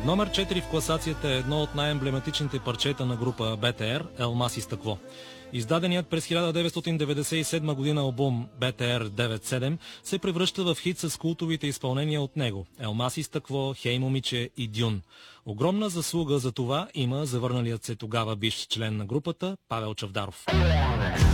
Номер 4 в класацията е едно от най-емблематичните парчета на група БТР «Елмаз и стъкло». Издаденият през 1997 година албум БТР 97 се превръща в хит с култовите изпълнения от него «Елмаз и стъкло», «Хей момиче» и «Дюн». Огромна заслуга за това има завърналият се тогава бивш член на групата Павел Чавдаров.